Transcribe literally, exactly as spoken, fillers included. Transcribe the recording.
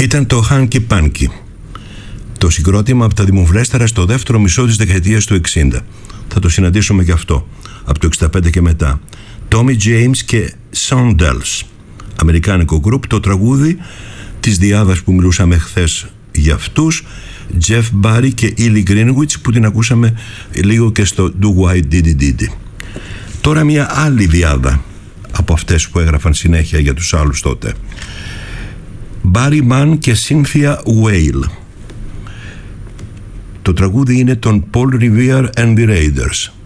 Ήταν το Hanky Panky, το συγκρότημα από τα δημοφιλέστερα στο δεύτερο μισό της δεκαετίας του εξήντα. Θα το συναντήσουμε και αυτό από το εξήντα πέντε και μετά. Tommy James και Shondells, αμερικάνικο γκρουπ. Το τραγούδι της διάδας που μιλούσαμε χθες για αυτούς, Jeff Barry και Ellie Greenwich, που την ακούσαμε λίγο και στο Do Why Diddy Diddy. Τώρα μια άλλη διάδα από αυτές που έγραφαν συνέχεια για τους άλλους τότε. Barry Mann και Cynthia Weil. Το τραγούδι είναι των Paul Revere and the Raiders.